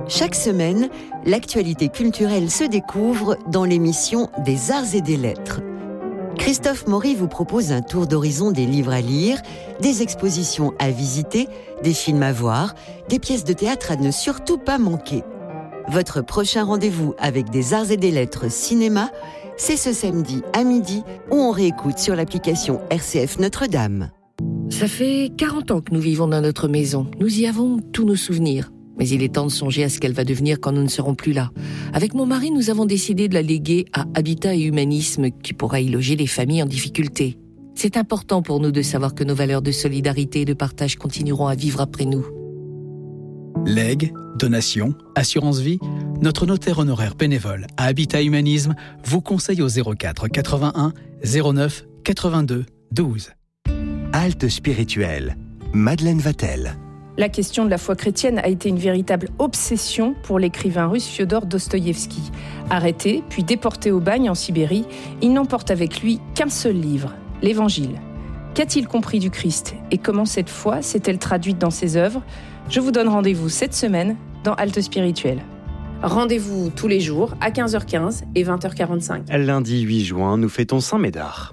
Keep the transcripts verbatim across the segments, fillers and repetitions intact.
Chaque semaine, l'actualité culturelle se découvre dans l'émission des Arts et des Lettres. Christophe Maury vous propose un tour d'horizon des livres à lire, des expositions à visiter, des films à voir, des pièces de théâtre à ne surtout pas manquer. Votre prochain rendez-vous avec des Arts et des Lettres cinéma, c'est ce samedi à midi où on réécoute sur l'application R C F Notre-Dame. Ça fait quarante ans que nous vivons dans notre maison. Nous y avons tous nos souvenirs. Mais il est temps de songer à ce qu'elle va devenir quand nous ne serons plus là. Avec mon mari, nous avons décidé de la léguer à Habitat et Humanisme, qui pourra y loger les familles en difficulté. C'est important pour nous de savoir que nos valeurs de solidarité et de partage continueront à vivre après nous. Legs, donations, assurance vie, notre notaire honoraire bénévole à Habitat Humanisme vous conseille au zéro quatre quatre-vingt-un zéro neuf quatre-vingt-deux douze. Halte spirituelle, Madeleine Vatel. La question de la foi chrétienne a été une véritable obsession pour l'écrivain russe Fiodor Dostoïevski. Arrêté, puis déporté au bagne en Sibérie, il n'emporte avec lui qu'un seul livre, l'Évangile. Qu'a-t-il compris du Christ et comment cette foi s'est-elle traduite dans ses œuvres ? Je vous donne rendez-vous cette semaine dans Halte spirituelle. Rendez-vous tous les jours à quinze heures quinze et vingt heures quarante-cinq. Lundi huit juin, nous fêtons Saint-Médard.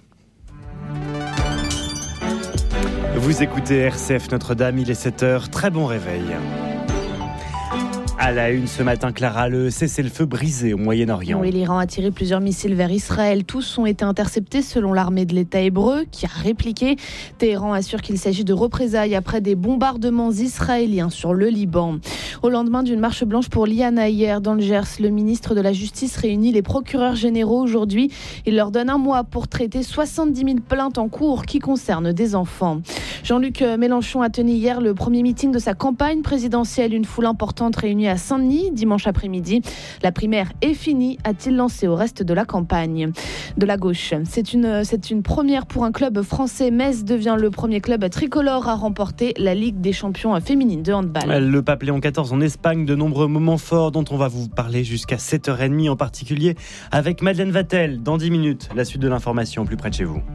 Vous écoutez R C F Notre-Dame, il est sept heures, très bon réveil. À la une ce matin, Clara, le cessez-le-feu brisé au Moyen-Orient. Oui, l'Iran a tiré plusieurs missiles vers Israël. Tous ont été interceptés selon l'armée de l'État hébreu qui a répliqué. Téhéran assure qu'il s'agit de représailles après des bombardements israéliens sur le Liban. Au lendemain d'une marche blanche pour l'I A N A hier dans le Gers, le ministre de la Justice réunit les procureurs généraux aujourd'hui. Il leur donne un mois pour traiter soixante-dix mille plaintes en cours qui concernent des enfants. Jean-Luc Mélenchon a tenu hier le premier meeting de sa campagne présidentielle. Une foule importante réunie à Saint-Denis dimanche après-midi. La primaire est finie, a-t-il lancé au reste de la campagne. De la gauche, c'est une, c'est une première pour un club français. Metz devient le premier club tricolore à remporter la Ligue des champions féminines de handball. Le Pape Léon quatorze en Espagne, de nombreux moments forts dont on va vous parler jusqu'à sept heures trente en particulier avec Madeleine Vatel. Dans dix minutes, la suite de l'information plus près de chez vous.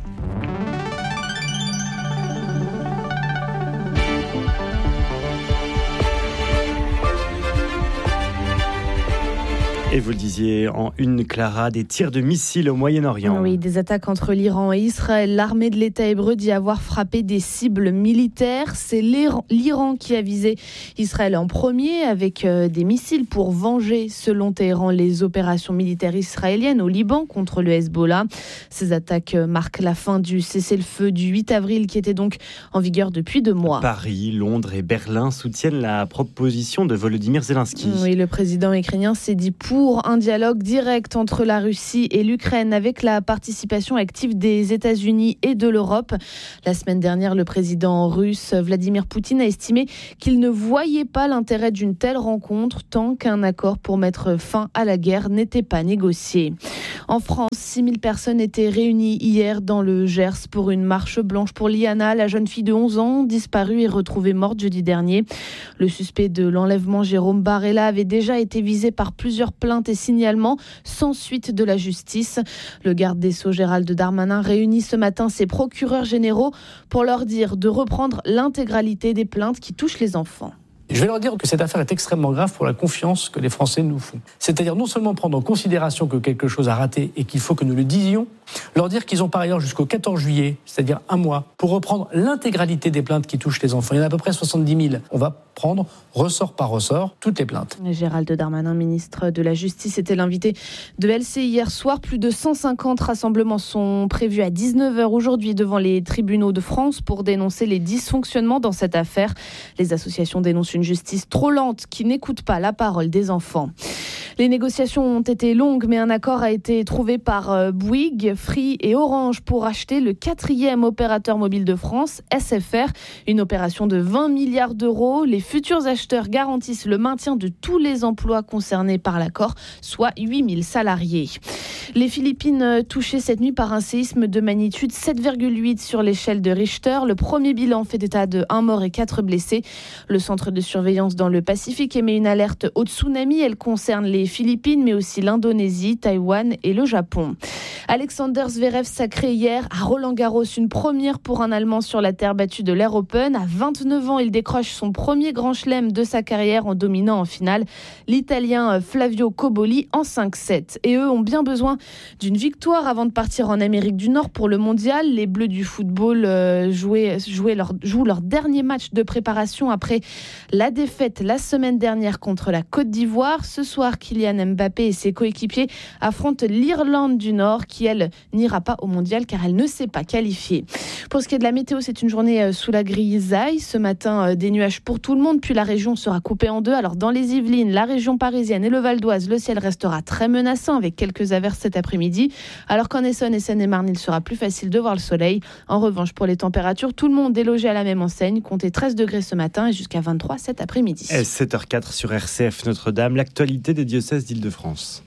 Et vous le disiez en une, Clara, des tirs de missiles au Moyen-Orient. Oui, des attaques entre l'Iran et Israël. L'armée de l'État hébreu dit avoir frappé des cibles militaires. C'est l'Iran qui a visé Israël en premier avec des missiles pour venger, selon Téhéran, les opérations militaires israéliennes au Liban contre le Hezbollah. Ces attaques marquent la fin du cessez-le-feu du huit avril qui était donc en vigueur depuis deux mois. Paris, Londres et Berlin soutiennent la proposition de Volodymyr Zelensky. Oui, le président ukrainien s'est dit pour Pour un dialogue direct entre la Russie et l'Ukraine avec la participation active des États-Unis et de l'Europe. La semaine dernière, le président russe Vladimir Poutine a estimé qu'il ne voyait pas l'intérêt d'une telle rencontre tant qu'un accord pour mettre fin à la guerre n'était pas négocié. En France, six mille personnes étaient réunies hier dans le Gers pour une marche blanche pour Liana, la jeune fille de onze ans, disparue et retrouvée morte jeudi dernier. Le suspect de l'enlèvement, Jérôme Barella, avait déjà été visé par plusieurs plaintes et signalements sans suite de la justice. Le garde des Sceaux, Gérald Darmanin, réunit ce matin ses procureurs généraux pour leur dire de reprendre l'intégralité des plaintes qui touchent les enfants. Je vais leur dire que cette affaire est extrêmement grave pour la confiance que les Français nous font. C'est-à-dire non seulement prendre en considération que quelque chose a raté et qu'il faut que nous le disions, leur dire qu'ils ont par ailleurs jusqu'au quatorze juillet, c'est-à-dire un mois, pour reprendre l'intégralité des plaintes qui touchent les enfants. Il y en a à peu près soixante-dix mille. On va prendre, ressort par ressort, toutes les plaintes. Gérald Darmanin, ministre de la Justice, était l'invité de L C I hier soir. Plus de cent cinquante rassemblements sont prévus à dix-neuf heures aujourd'hui devant les tribunaux de France pour dénoncer les dysfonctionnements dans cette affaire. Les associations dénoncent une justice trop lente qui n'écoute pas la parole des enfants. Les négociations ont été longues, mais un accord a été trouvé par Bouygues, Free et Orange pour acheter le quatrième opérateur mobile de France, S F R. Une opération de vingt milliards d'euros. Les futurs acheteurs garantissent le maintien de tous les emplois concernés par l'accord, soit huit mille salariés. Les Philippines touchées cette nuit par un séisme de magnitude sept virgule huit sur l'échelle de Richter. Le premier bilan fait état de un mort et quatre blessés. Le centre de surveillance dans le Pacifique émet une alerte au tsunami. Elle concerne les Philippines, mais aussi l'Indonésie, Taïwan et le Japon. Alexander Zverev sacré hier à Roland-Garros, une première pour un Allemand sur la terre battue de l'Air Open. À vingt-neuf ans, il décroche son premier grand chelem de sa carrière en dominant en finale l'Italien Flavio Cobolli en cinq sept. Et eux ont bien besoin d'une victoire avant de partir en Amérique du Nord pour le mondial. Les Bleus du football euh, jouaient, jouaient leur, jouent leur dernier match de préparation après la défaite la semaine dernière contre la Côte d'Ivoire. Ce soir, Kylian Mbappé et ses coéquipiers affrontent l'Irlande du Nord qui, elle, n'ira pas au mondial car elle ne s'est pas qualifiée. Pour ce qui est de la météo, c'est une journée sous la grisaille. Ce matin, des nuages pour tout le monde, puis la région sera coupée en deux. Alors dans les Yvelines, la région parisienne et le Val d'Oise, le ciel restera très menaçant avec quelques averses cet après-midi. Alors qu'en Essonne et Seine-et-Marne, il sera plus facile de voir le soleil. En revanche, pour les températures, tout le monde est logé à la même enseigne. Comptez treize degrés ce matin et jusqu'à vingt-trois cet après-midi. sept heures quatre sur R C F Notre-Dame, l'actualité des diocèses d'Île-de-France.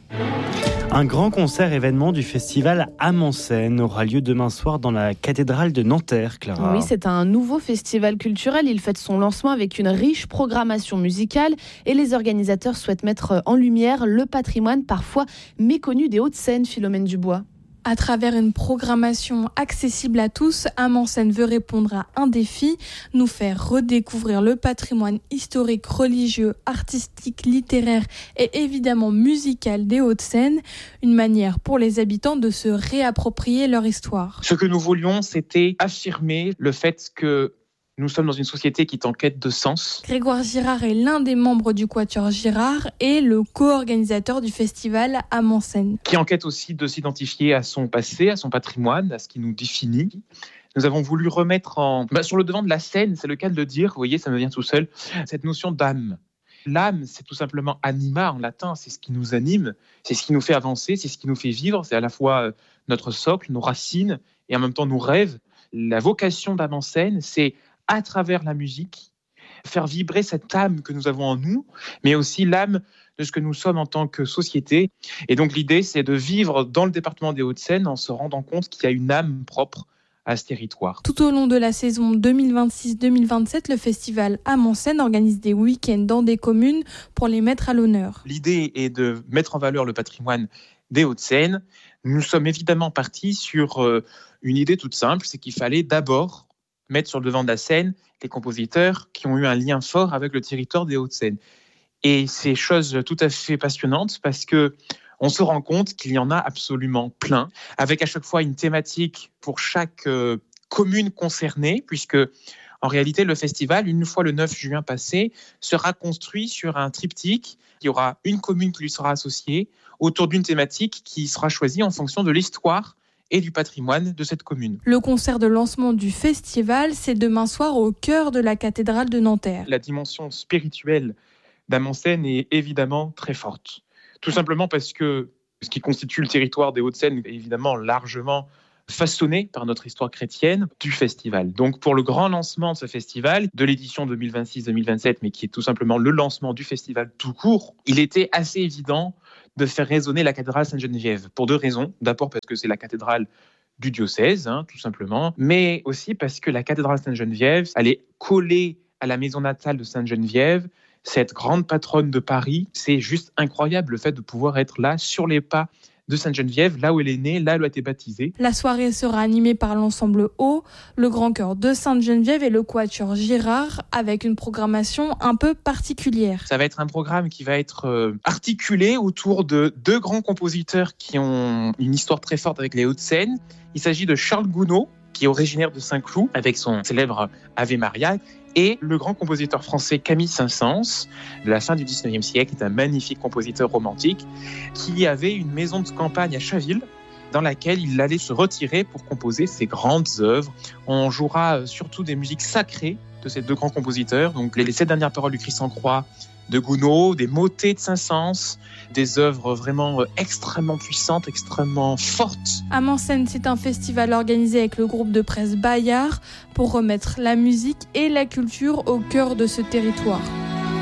Un grand concert événement du festival Âme en scène aura lieu demain soir dans la cathédrale de Nanterre, Clara. Oui, c'est un nouveau festival culturel. Il fête son lancement avec une riche programmation musicale et les organisateurs souhaitent mettre en lumière le patrimoine parfois méconnu des Hauts-de-Seine, Philomène Dubois. À travers une programmation accessible à tous, Âme en scène veut répondre à un défi, nous faire redécouvrir le patrimoine historique, religieux, artistique, littéraire et évidemment musical des Hauts-de-Seine, une manière pour les habitants de se réapproprier leur histoire. Ce que nous voulions, c'était affirmer le fait que nous sommes dans une société qui est en quête de sens. Grégoire Girard est l'un des membres du Quatuor Girard et le co-organisateur du festival Âme en scène. Qui est en quête aussi de s'identifier à son passé, à son patrimoine, à ce qui nous définit. Nous avons voulu remettre en, bah, sur le devant de la scène, c'est le cas de le dire, vous voyez, ça me vient tout seul, cette notion d'âme. L'âme, c'est tout simplement anima en latin, c'est ce qui nous anime, c'est ce qui nous fait avancer, c'est ce qui nous fait vivre, c'est à la fois notre socle, nos racines et en même temps nos rêves. La vocation d'Âme en scène, c'est à travers la musique, faire vibrer cette âme que nous avons en nous, mais aussi l'âme de ce que nous sommes en tant que société. Et donc l'idée, c'est de vivre dans le département des Hauts-de-Seine en se rendant compte qu'il y a une âme propre à ce territoire. Tout au long de la saison deux mille vingt-six deux mille vingt-sept, le festival Âme en scène organise des week-ends dans des communes pour les mettre à l'honneur. L'idée est de mettre en valeur le patrimoine des Hauts-de-Seine. Nous sommes évidemment partis sur euh, une idée toute simple, c'est qu'il fallait d'abord mettre sur le devant de la scène les compositeurs qui ont eu un lien fort avec le territoire des Hauts-de-Seine. Et c'est chose tout à fait passionnante parce que on se rend compte qu'il y en a absolument plein, avec à chaque fois une thématique pour chaque euh, commune concernée, puisque en réalité le festival, une fois le neuf juin passé, sera construit sur un triptyque. Il y aura une commune qui lui sera associée autour d'une thématique qui sera choisie en fonction de l'histoire et du patrimoine de cette commune. Le concert de lancement du festival, c'est demain soir au cœur de la cathédrale de Nanterre. La dimension spirituelle d'Âme en scène est évidemment très forte. Tout simplement parce que ce qui constitue le territoire des Hauts-de-Seine est évidemment largement façonné par notre histoire chrétienne du festival. Donc pour le grand lancement de ce festival, de l'édition deux mille vingt-six deux mille vingt-sept, mais qui est tout simplement le lancement du festival tout court, il était assez évident de faire résonner la cathédrale Sainte-Geneviève, pour deux raisons. D'abord parce que c'est la cathédrale du diocèse, hein, tout simplement, mais aussi parce que la cathédrale Sainte-Geneviève, elle est collée à la maison natale de Sainte-Geneviève, cette grande patronne de Paris. C'est juste incroyable le fait de pouvoir être là, sur les pas de Sainte-Geneviève, là où elle est née, là où elle a été baptisée. La soirée sera animée par l'ensemble Haut, le Grand Chœur de Sainte-Geneviève et le Quatuor Girard, avec une programmation un peu particulière. Ça va être un programme qui va être euh, articulé autour de deux grands compositeurs qui ont une histoire très forte avec les Hauts-de-Seine. Il s'agit de Charles Gounod, qui est originaire de Saint-Cloud, avec son célèbre Ave Maria, et le grand compositeur français Camille Saint-Saëns, de la fin du dix-neuvième siècle, est un magnifique compositeur romantique, qui avait une maison de campagne à Chaville, dans laquelle il allait se retirer pour composer ses grandes œuvres. On jouera surtout des musiques sacrées de ces deux grands compositeurs, donc les sept dernières paroles du Christ en croix de Gounod, des motets de Saint-Saëns, des œuvres vraiment extrêmement puissantes, extrêmement fortes. Âme en scène, c'est un festival organisé avec le groupe de presse Bayard pour remettre la musique et la culture au cœur de ce territoire.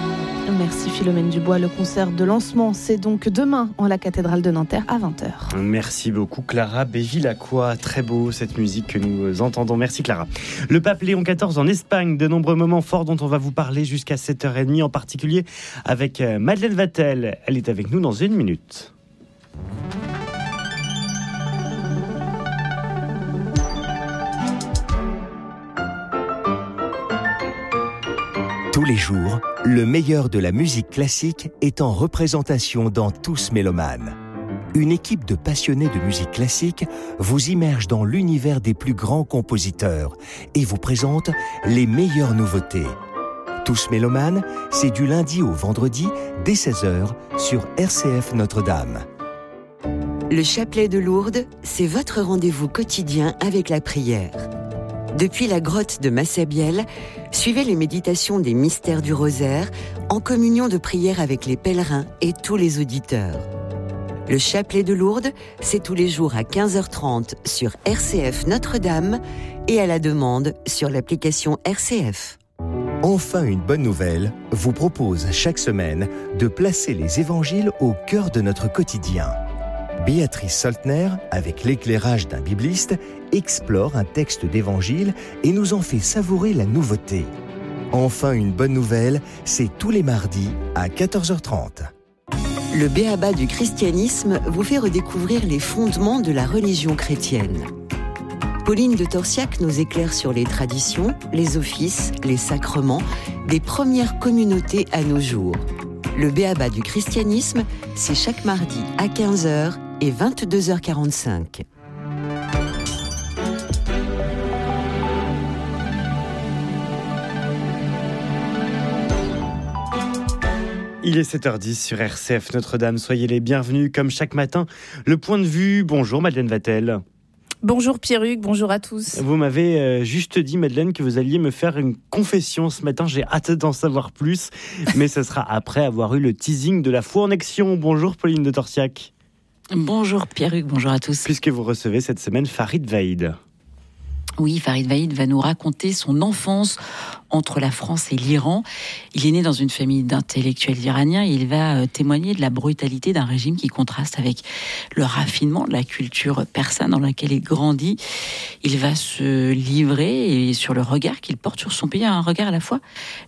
Merci Philomène Dubois. Le concert de lancement, c'est donc demain en la cathédrale de Nanterre à vingt heures. Merci beaucoup Clara Bevilacqua. Très beau cette musique que nous entendons. Merci Clara. Le pape Léon quatorze en Espagne, de nombreux moments forts dont on va vous parler jusqu'à sept heures trente, en particulier avec Madeleine Vatel. Elle est avec nous dans une minute. Tous les jours, le meilleur de la musique classique est en représentation dans Tous Mélomanes. Une équipe de passionnés de musique classique vous immerge dans l'univers des plus grands compositeurs et vous présente les meilleures nouveautés. Tous Mélomanes, c'est du lundi au vendredi dès seize heures sur R C F Notre-Dame. Le chapelet de Lourdes, c'est votre rendez-vous quotidien avec la prière. Depuis la grotte de Massabielle, suivez les méditations des mystères du rosaire en communion de prière avec les pèlerins et tous les auditeurs. Le chapelet de Lourdes, c'est tous les jours à quinze heures trente sur R C F Notre-Dame et à la demande sur l'application R C F. Enfin, une bonne nouvelle vous propose chaque semaine de placer les évangiles au cœur de notre quotidien. Béatrice Soltner, avec l'éclairage d'un bibliste, explore un texte d'évangile et nous en fait savourer la nouveauté. Enfin, une bonne nouvelle, c'est tous les mardis à quatorze heures trente. Le B.A.B.A. du christianisme vous fait redécouvrir les fondements de la religion chrétienne. Pauline de Torsiac nous éclaire sur les traditions, les offices, les sacrements des premières communautés à nos jours. Le B.A.B.A. du christianisme, c'est chaque mardi à quinze heures et vingt-deux heures quarante-cinq. Il est sept heures dix sur R C F Notre-Dame. Soyez les bienvenus, comme chaque matin. Le point de vue. Bonjour Madeleine Vatel. Bonjour Pierruc, bonjour à tous. Vous m'avez euh, juste dit, Madeleine, que vous alliez me faire une confession ce matin. J'ai hâte d'en savoir plus, mais ce sera après avoir eu le teasing de la foi en action. Bonjour Pauline de Torsiac. Bonjour Pierruc, bonjour à tous. Puisque vous recevez cette semaine Farid Vaïd. Oui, Farid Vaïd va nous raconter son enfance entre la France et l'Iran. Il est né dans une famille d'intellectuels iraniens et il va témoigner de la brutalité d'un régime qui contraste avec le raffinement de la culture persane dans laquelle il grandit. Il va se livrer et sur le regard qu'il porte sur son pays, un regard à la fois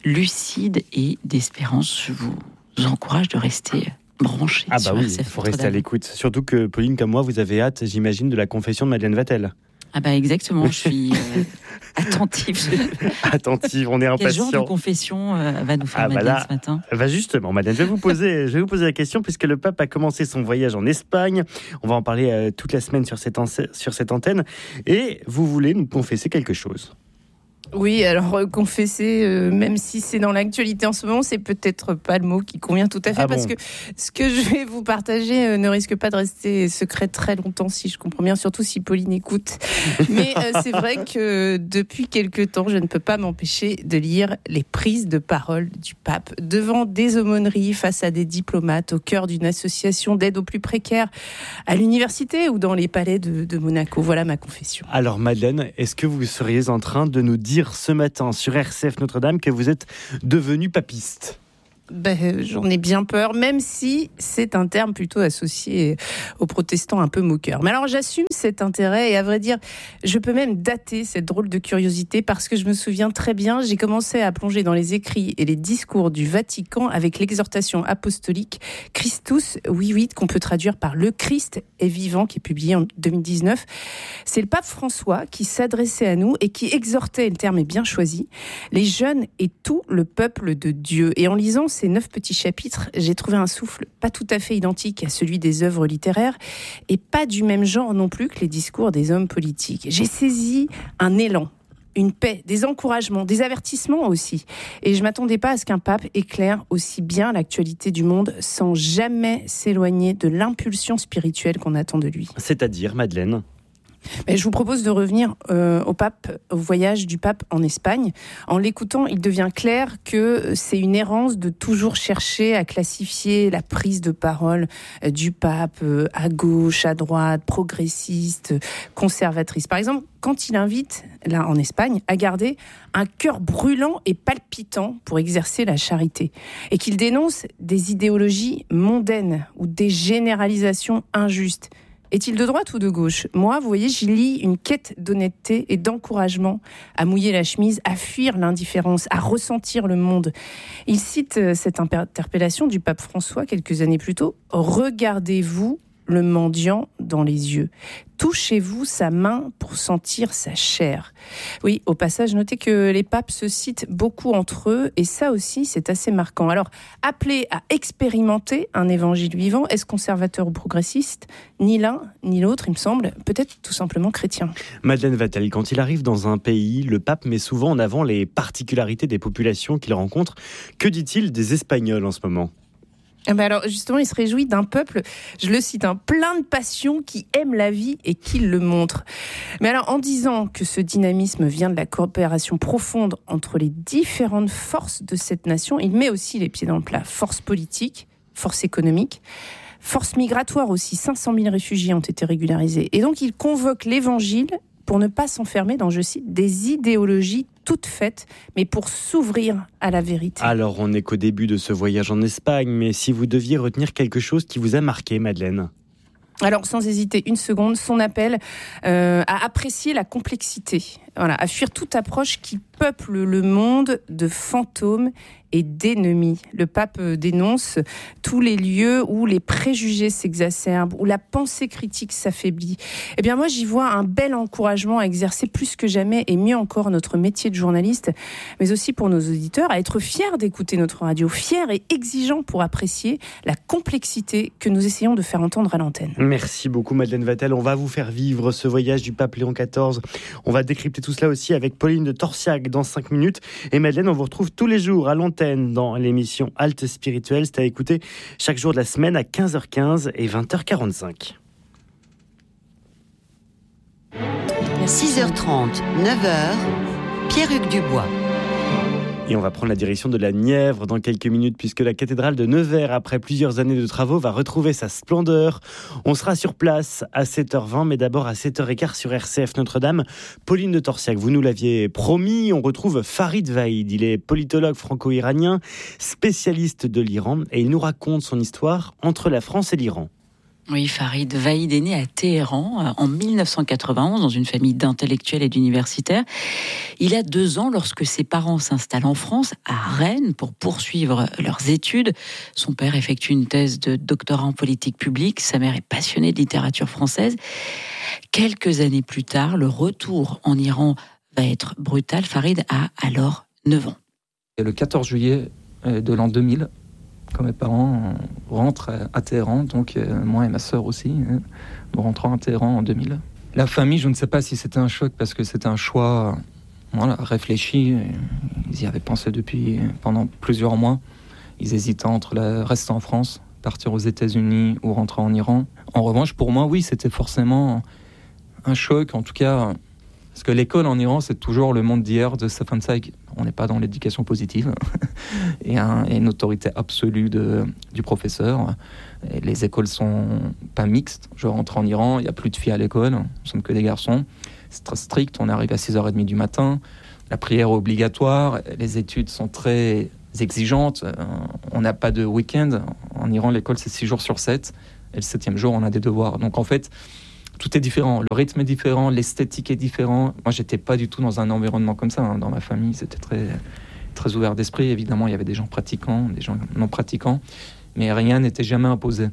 lucide et d'espérance. Je vous encourage de rester branché. Ah bah oui, il faut rester à l'écoute. Surtout que Pauline, comme moi, vous avez hâte, j'imagine, de la confession de Madeleine Vatel. Ah bah exactement, je suis euh, attentive. Attentive, on est impatient. Quel genre de confession euh, va nous faire ah Madeleine bah là, ce matin ? Bah justement, Madeleine, je vais vous poser, je vais vous poser la question puisque le pape a commencé son voyage en Espagne. On va en parler euh, toute la semaine sur cette, en- sur cette antenne. Et vous voulez nous confesser quelque chose ? Oui, alors euh, confesser, euh, même si c'est dans l'actualité en ce moment, c'est peut-être pas le mot qui convient tout à fait, ah parce bon que ce que je vais vous partager euh, ne risque pas de rester secret très longtemps, si je comprends bien, surtout si Pauline écoute. Mais euh, c'est vrai que depuis quelque temps, je ne peux pas m'empêcher de lire les prises de parole du pape devant des aumôneries, face à des diplomates, au cœur d'une association d'aide aux plus précaires, à l'université ou dans les palais de, de Monaco. Voilà ma confession. Alors Madeleine, est-ce que vous seriez en train de nous dire ce matin sur R C F Notre-Dame que vous êtes devenu papiste ? Ben, j'en ai bien peur, même si c'est un terme plutôt associé aux protestants un peu moqueurs. Mais alors j'assume cet intérêt et à vrai dire, je peux même dater cette drôle de curiosité parce que je me souviens très bien, j'ai commencé à plonger dans les écrits et les discours du Vatican avec l'exhortation apostolique Christus vivit, qu'on peut traduire par Le Christ est vivant, qui est publié en deux mille dix-neuf. C'est le pape François qui s'adressait à nous et qui exhortait, le terme est bien choisi, les jeunes et tout le peuple de Dieu. Et en lisant ces neuf petits chapitres, j'ai trouvé un souffle pas tout à fait identique à celui des œuvres littéraires et pas du même genre non plus que les discours des hommes politiques. J'ai saisi un élan, une paix, des encouragements, des avertissements aussi. Et je m'attendais pas à ce qu'un pape éclaire aussi bien l'actualité du monde sans jamais s'éloigner de l'impulsion spirituelle qu'on attend de lui. C'est-à-dire, Madeleine ? Mais je vous propose de revenir euh, au pape, au voyage du pape en Espagne. En l'écoutant, il devient clair que c'est une errance de toujours chercher à classifier la prise de parole euh, du pape euh, à gauche, à droite, progressiste, conservatrice. Par exemple, quand il invite, là en Espagne, à garder un cœur brûlant et palpitant pour exercer la charité, et qu'il dénonce des idéologies mondaines ou des généralisations injustes. Est-il de droite ou de gauche ? Moi, vous voyez, j'y lis une quête d'honnêteté et d'encouragement à mouiller la chemise, à fuir l'indifférence, à ressentir le monde. Il cite cette interpellation du pape François quelques années plus tôt. « Regardez-vous le mendiant dans les yeux. Touchez-vous sa main pour sentir sa chair. » Oui, au passage, notez que les papes se citent beaucoup entre eux, et ça aussi, c'est assez marquant. Alors, appelé à expérimenter un évangile vivant, est-ce conservateur ou progressiste ? Ni l'un, ni l'autre, il me semble, peut-être tout simplement chrétien. Madeleine Vatel, quand il arrive dans un pays, le pape met souvent en avant les particularités des populations qu'il rencontre. Que dit-il des Espagnols en ce moment ? Eh ben alors justement, il se réjouit d'un peuple, je le cite, hein, plein de passion, qui aime la vie et qui le montre. Mais alors, en disant que ce dynamisme vient de la coopération profonde entre les différentes forces de cette nation, il met aussi les pieds dans le plat. Force politique, force économique, force migratoire aussi. cinq cent mille réfugiés ont été régularisés. Et donc, il convoque l'évangile pour ne pas s'enfermer dans, je cite, des idéologies toutes faites, mais pour s'ouvrir à la vérité. Alors, on n'est qu'au début de ce voyage en Espagne, mais si vous deviez retenir quelque chose qui vous a marqué, Madeleine ? Alors, sans hésiter une seconde, son appel euh, à apprécier la complexité, voilà, à fuir toute approche qui peuple le monde de fantômes et d'ennemis. Le pape dénonce tous les lieux où les préjugés s'exacerbent, où la pensée critique s'affaiblit. Eh bien, moi, j'y vois un bel encouragement à exercer plus que jamais, et mieux encore, notre métier de journaliste, mais aussi pour nos auditeurs, à être fiers d'écouter notre radio, fiers et exigeants pour apprécier la complexité que nous essayons de faire entendre à l'antenne. Merci beaucoup, Madeleine Vatel. On va vous faire vivre ce voyage du pape Léon quatorze. On va décrypter tout cela aussi avec Pauline de Torsiac dans cinq minutes. Et Madeleine, on vous retrouve tous les jours à l'antenne dans l'émission Halte Spirituelle. C'est à écouter chaque jour de la semaine à quinze heures quinze et vingt heures quarante-cinq. six heures trente, neuf heures, Pierre-Hugues Dubois. Et on va prendre la direction de la Nièvre dans quelques minutes, puisque la cathédrale de Nevers, après plusieurs années de travaux, va retrouver sa splendeur. On sera sur place à sept heures vingt, mais d'abord à sept heures quinze sur R C F Notre-Dame. Pauline de Torsiac, vous nous l'aviez promis, on retrouve Farid Vaïd. Il est politologue franco-iranien, spécialiste de l'Iran, et il nous raconte son histoire entre la France et l'Iran. Oui, Farid Vaïd est né à Téhéran en dix-neuf cent quatre-vingt-onze dans une famille d'intellectuels et d'universitaires. Il a deux ans lorsque ses parents s'installent en France, à Rennes, pour poursuivre leurs études. Son père effectue une thèse de doctorat en politique publique. Sa mère est passionnée de littérature française. Quelques années plus tard, le retour en Iran va être brutal. Farid a alors neuf ans. Et le quatorze juillet de l'an deux mille, quand mes parents rentrent à Téhéran, donc euh, moi et ma sœur aussi, hein, nous rentrons à Téhéran en deux mille. La famille, je ne sais pas si c'était un choc, parce que c'était un choix voilà, réfléchi. Ils y avaient pensé depuis pendant plusieurs mois. Ils hésitaient entre la, rester en France, partir aux États-Unis ou rentrer en Iran. En revanche, pour moi, oui, c'était forcément un choc, en tout cas, parce que l'école en Iran, c'est toujours le monde d'hier de Stefan Zweig. On n'est pas dans l'éducation positive. et, un, et une autorité absolue de, du professeur. Et les écoles sont pas mixtes. Je rentre en Iran, il n'y a plus de filles à l'école, nous sommes que des garçons. C'est très strict, on arrive à six heures trente du matin. La prière est obligatoire, les études sont très exigeantes. On n'a pas de week-end. En Iran, l'école, c'est six jours sur sept. Et le septième jour, on a des devoirs. Donc en fait, tout est différent, le rythme est différent, l'esthétique est différent. Moi, j'étais pas du tout dans un environnement comme ça. Hein. Dans ma famille, c'était très, très ouvert d'esprit. Évidemment, il y avait des gens pratiquants, des gens non pratiquants, mais rien n'était jamais imposé.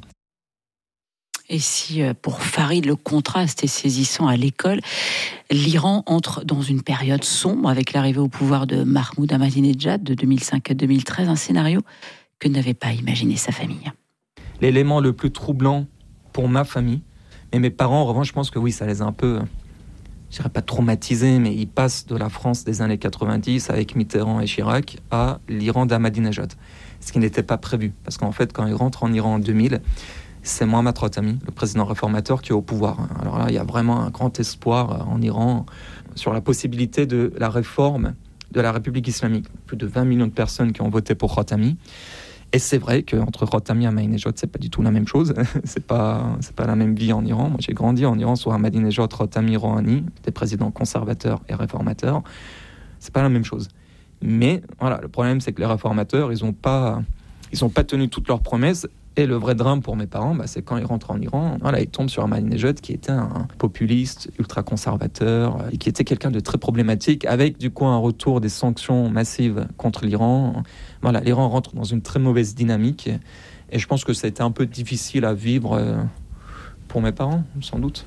Et si, pour Farid, le contraste est saisissant à l'école, l'Iran entre dans une période sombre avec l'arrivée au pouvoir de Mahmoud Ahmadinejad de deux mille cinq à deux mille treize, un scénario que n'avait pas imaginé sa famille. L'élément le plus troublant pour ma famille, et mes parents, en revanche, je pense que oui, ça les a un peu, je dirais pas traumatisés, mais ils passent de la France des années quatre-vingt-dix avec Mitterrand et Chirac à l'Iran d'Ahmadinejad. Ce qui n'était pas prévu. Parce qu'en fait, quand ils rentrent en Iran en deux mille, c'est Mohammad Khatami, le président réformateur, qui est au pouvoir. Alors là, il y a vraiment un grand espoir en Iran sur la possibilité de la réforme de la République islamique. Plus de vingt millions de personnes qui ont voté pour Khatami. Et c'est vrai qu'entre Khatami et Ahmadinejad, c'est pas du tout la même chose. c'est pas, c'est pas la même vie en Iran. Moi, j'ai grandi en Iran sous Ahmadinejad, Khatami, Rouhani, des présidents conservateurs et réformateurs. C'est pas la même chose. Mais voilà, le problème, c'est que les réformateurs, ils ont pas, ils ont pas tenu toutes leurs promesses. Et le vrai drame pour mes parents, bah, c'est quand ils rentrent en Iran, voilà, ils tombent sur Ahmadinejad, qui était un populiste, ultra-conservateur, et qui était quelqu'un de très problématique, avec du coup un retour des sanctions massives contre l'Iran. Voilà, l'Iran rentre dans une très mauvaise dynamique, et je pense que ça a été un peu difficile à vivre pour mes parents, sans doute.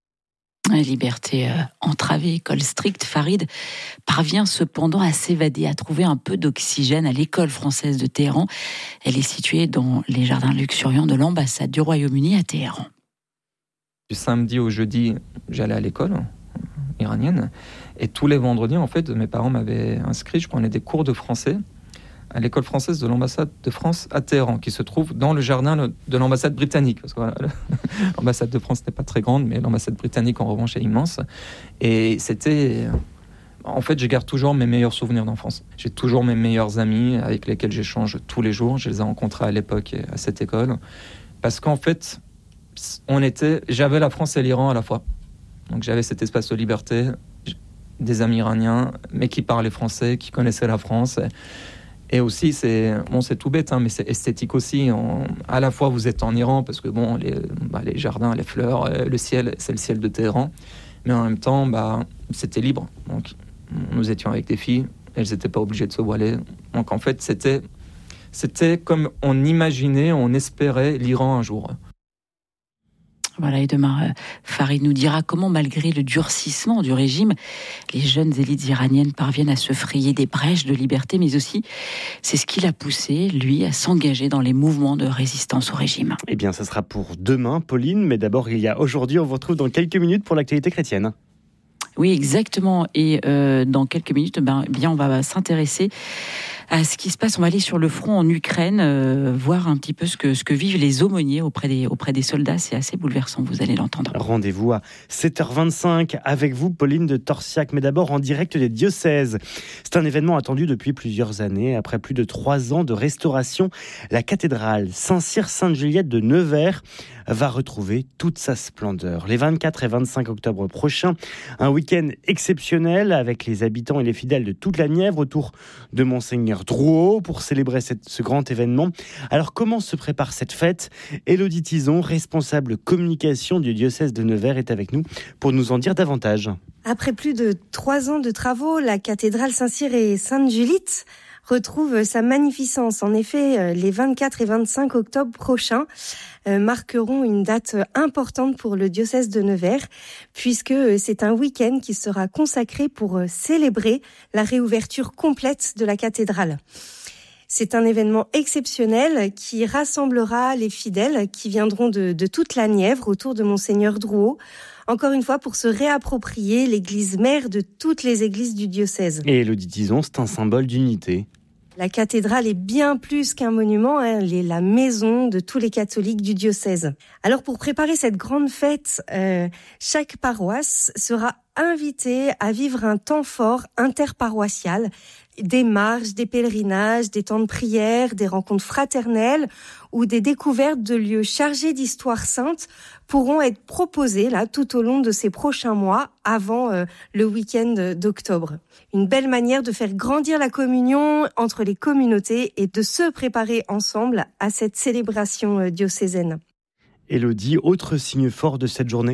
Liberté euh, entravée, école stricte, Farid parvient cependant à s'évader, à trouver un peu d'oxygène à l'école française de Téhéran. Elle est située dans les jardins luxuriants de l'ambassade du Royaume-Uni à Téhéran. Du samedi au jeudi, j'allais à l'école iranienne, et tous les vendredis, en fait, mes parents m'avaient inscrit, je prenais des cours de français à l'école française de l'ambassade de France à Téhéran, qui se trouve dans le jardin de l'ambassade britannique. Parce que voilà, l'ambassade de France n'est pas très grande, mais l'ambassade britannique, en revanche, est immense. Et c'était... En fait, je garde toujours mes meilleurs souvenirs d'enfance. J'ai toujours mes meilleurs amis avec lesquels j'échange tous les jours. Je les ai rencontrés à l'époque à cette école. Parce qu'en fait, on était... j'avais la France et l'Iran à la fois. Donc j'avais cet espace de liberté, des amis iraniens, mais qui parlaient français, qui connaissaient la France. Et aussi, c'est, bon, c'est tout bête, hein, mais c'est esthétique aussi. On, à la fois, vous êtes en Iran, parce que bon, les, bah, les jardins, les fleurs, euh, le ciel, c'est le ciel de Téhéran. Mais en même temps, bah, c'était libre. Donc, nous étions avec des filles, elles n'étaient pas obligées de se voiler. Donc, en fait, c'était, c'était comme on imaginait, on espérait l'Iran un jour. Voilà, et demain, euh, Farid nous dira comment, malgré le durcissement du régime, les jeunes élites iraniennes parviennent à se frayer des brèches de liberté, mais aussi, c'est ce qui l'a poussé, lui, à s'engager dans les mouvements de résistance au régime. Eh bien, ça sera pour demain, Pauline, mais d'abord, il y a aujourd'hui, on vous retrouve dans quelques minutes pour l'actualité chrétienne. Oui, exactement, et euh, dans quelques minutes, ben, bien, on va s'intéresser à ce qui se passe. On va aller sur le front en Ukraine, euh, voir un petit peu ce que, ce que vivent les aumôniers auprès des, auprès des soldats. C'est assez bouleversant, vous allez l'entendre. Rendez-vous à sept heures vingt-cinq avec vous, Pauline de Torsiac, mais d'abord en direct des diocèses. C'est un événement attendu depuis plusieurs années. Après plus de trois ans de restauration, la cathédrale Saint-Cyr-Sainte-Juliette de Nevers va retrouver toute sa splendeur. Les vingt-quatre et vingt-cinq octobre prochains, un week-end exceptionnel avec les habitants et les fidèles de toute la Nièvre autour de Monseigneur Drouot pour célébrer cette, ce grand événement. Alors comment se prépare cette fête ? Élodie Tison, responsable communication du diocèse de Nevers, est avec nous pour nous en dire davantage. Après plus de trois ans de travaux, la cathédrale Saint-Cyr et Sainte-Juliette retrouve sa magnificence. En effet, les vingt-quatre et vingt-cinq octobre prochains euh, marqueront une date importante pour le diocèse de Nevers, puisque c'est un week-end qui sera consacré pour célébrer la réouverture complète de la cathédrale. C'est un événement exceptionnel qui rassemblera les fidèles qui viendront de, de toute la Nièvre autour de Monseigneur Drouot, encore une fois pour se réapproprier l'église mère de toutes les églises du diocèse. Et Élodie Tison, c'est un symbole d'unité. La cathédrale est bien plus qu'un monument, hein, elle est la maison de tous les catholiques du diocèse. Alors pour préparer cette grande fête, euh, chaque paroisse sera invitée à vivre un temps fort interparoissial, des marches, des pèlerinages, des temps de prière, des rencontres fraternelles ou des découvertes de lieux chargés d'histoire sainte pourront être proposées là tout au long de ces prochains mois avant euh, le week-end d'octobre. Une belle manière de faire grandir la communion entre les communautés et de se préparer ensemble à cette célébration euh, diocésaine. Élodie, autre signe fort de cette journée ?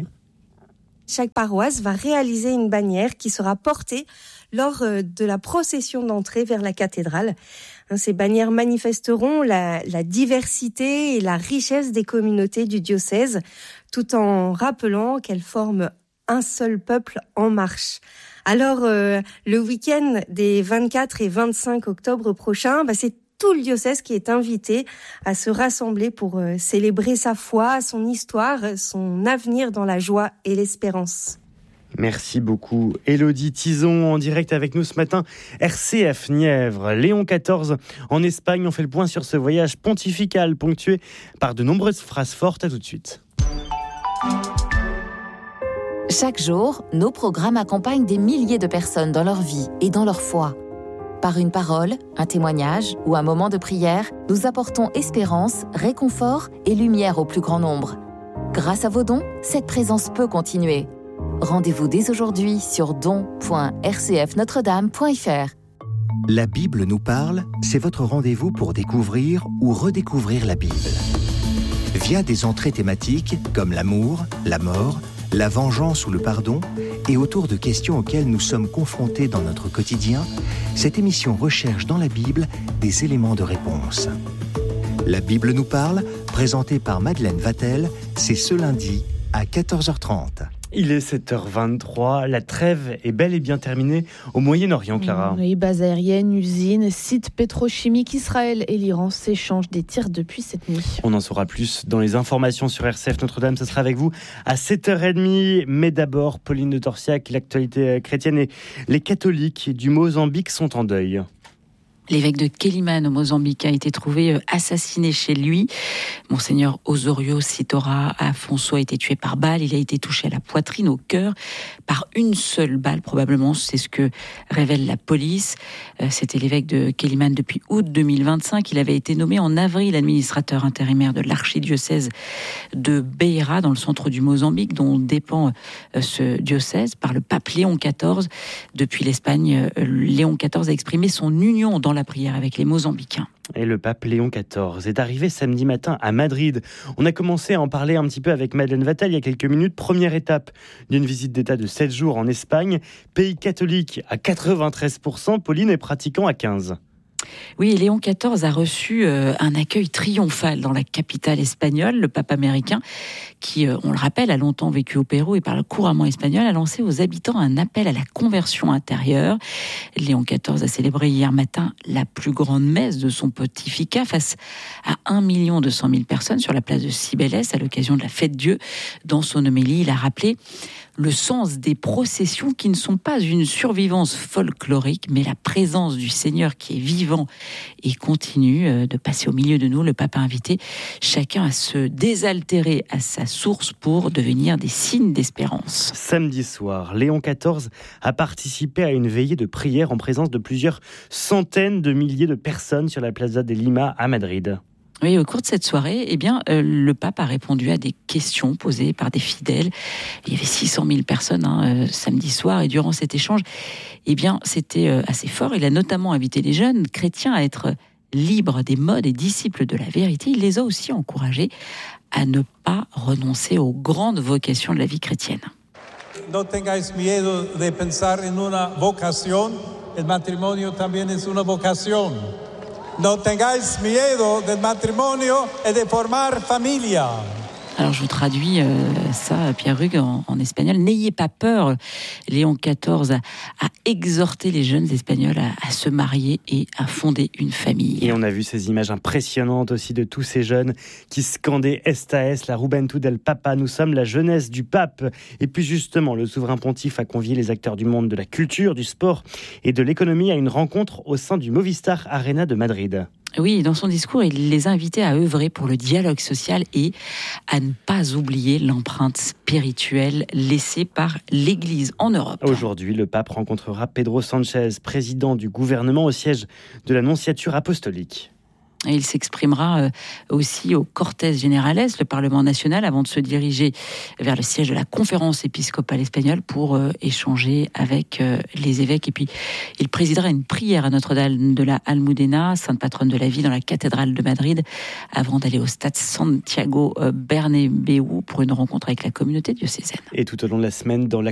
Chaque paroisse va réaliser une bannière qui sera portée lors de la procession d'entrée vers la cathédrale. Ces bannières manifesteront la, la diversité et la richesse des communautés du diocèse, tout en rappelant qu'elles forment un seul peuple en marche. Alors, euh, le week-end des vingt-quatre et vingt-cinq octobre prochains, bah, c'est tout le diocèse qui est invité à se rassembler pour euh, célébrer sa foi, son histoire, son avenir dans la joie et l'espérance. Merci beaucoup. Élodie Tison en direct avec nous ce matin. R C F Nièvre, Léon quatorze en Espagne. On fait le point sur ce voyage pontifical ponctué par de nombreuses phrases fortes. À tout de suite. Chaque jour, nos programmes accompagnent des milliers de personnes dans leur vie et dans leur foi. Par une parole, un témoignage ou un moment de prière, nous apportons espérance, réconfort et lumière au plus grand nombre. Grâce à vos dons, cette présence peut continuer. Rendez-vous dès aujourd'hui sur don point r c f notre dame point f r. La Bible nous parle, c'est votre rendez-vous pour découvrir ou redécouvrir la Bible. Via des entrées thématiques comme l'amour, la mort, la vengeance ou le pardon, et autour de questions auxquelles nous sommes confrontés dans notre quotidien, cette émission recherche dans la Bible des éléments de réponse. La Bible nous parle, présentée par Madeleine Vatel, c'est ce lundi à quatorze heures trente. Il est sept heures vingt-trois, la trêve est bel et bien terminée au Moyen-Orient, Clara. Oui, bases aériennes, usines, sites pétrochimiques, Israël et l'Iran s'échangent des tirs depuis cette nuit. On en saura plus dans les informations sur R C F Notre-Dame, ce sera avec vous à sept heures trente. Mais d'abord, Pauline de Torsiac, l'actualité chrétienne et les catholiques du Mozambique sont en deuil. L'évêque de Quelimane au Mozambique a été trouvé assassiné chez lui. Monseigneur Osorio Sitora Afonso a été tué par balle. Il a été touché à la poitrine, au cœur, par une seule balle probablement. C'est ce que révèle la police. C'était l'évêque de Quelimane depuis août deux mille vingt-cinq. Il avait été nommé en avril administrateur intérimaire de l'archidiocèse de Beira, dans le centre du Mozambique, dont dépend ce diocèse, par le pape Léon quatorze. Depuis l'Espagne, Léon quatorze a exprimé son union dans la la prière avec les Mozambicains. Et le pape Léon quatorze est arrivé samedi matin à Madrid. On a commencé à en parler un petit peu avec Madeleine Vatel il y a quelques minutes. Première étape d'une visite d'État de sept jours en Espagne. Pays catholique à quatre-vingt-treize pour cent, Pauline, et pratiquant à quinze pour cent. Oui, Léon quatorze a reçu euh, un accueil triomphal dans la capitale espagnole. Le pape américain, qui, euh, on le rappelle, a longtemps vécu au Pérou et parle couramment espagnol, a lancé aux habitants un appel à la conversion intérieure. Léon quatorze a célébré hier matin la plus grande messe de son pontificat face à un million deux cent mille personnes sur la place de Cibeles à l'occasion de la fête Dieu. Dans son homélie, il a rappelé le sens des processions qui ne sont pas une survivance folklorique, mais la présence du Seigneur qui est vivant et continue de passer au milieu de nous. Le pape a invité chacun à se désaltérer à sa source pour devenir des signes d'espérance. Samedi soir, Léon quatorze a participé à une veillée de prière en présence de plusieurs centaines de milliers de personnes sur la Plaza de Lima à Madrid. Oui, au cours de cette soirée, eh bien, euh, le pape a répondu à des questions posées par des fidèles. Il y avait six cent mille personnes hein, euh, samedi soir, et durant cet échange, eh bien, c'était euh, assez fort. Il a notamment invité les jeunes chrétiens à être libres des modes et disciples de la vérité. Il les a aussi encouragés à ne pas renoncer aux grandes vocations de la vie chrétienne. No tengáis miedo de pensar en una vocación. El matrimonio también es una vocación. No tengáis miedo del matrimonio et de formar familia. Alors je vous traduis euh, ça, Pierre Hugues, en, en espagnol. N'ayez pas peur. Léon quatorze a, a exhorté les jeunes Espagnols à, à se marier et à fonder une famille. Et on a vu ces images impressionnantes aussi de tous ces jeunes qui scandaient Esta es la Juventud del Papa. Nous sommes la jeunesse du pape. Et puis justement, le souverain pontife a convié les acteurs du monde de la culture, du sport et de l'économie à une rencontre au sein du Movistar Arena de Madrid. Oui, dans son discours, il les a invités à œuvrer pour le dialogue social et à ne pas oublier l'empreinte spirituelle laissée par l'Église en Europe. Aujourd'hui, le pape rencontrera Pedro Sanchez, président du gouvernement au siège de la Nonciature apostolique. Et il s'exprimera aussi au Cortes Generales, le Parlement national, avant de se diriger vers le siège de la conférence épiscopale espagnole pour échanger avec les évêques. Et puis, il présidera une prière à Notre-Dame de la Almudena, sainte patronne de la ville, dans la cathédrale de Madrid, avant d'aller au stade Santiago Bernabéu pour une rencontre avec la communauté diocésaine. Et tout au long de la semaine, dans la